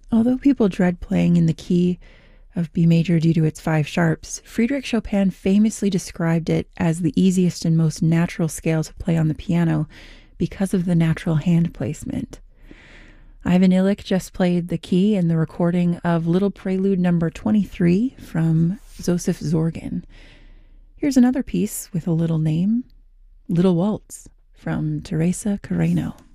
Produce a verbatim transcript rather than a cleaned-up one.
Although people dread playing in the key of B major due to its five sharps, Friedrich Chopin famously described it as the easiest and most natural scale to play on the piano because of the natural hand placement. Ivan Illich just played the key in the recording of Little Prelude number twenty-three from Joseph Zorgen. Here's another piece with a little name, Little Waltz from Teresa Carreño.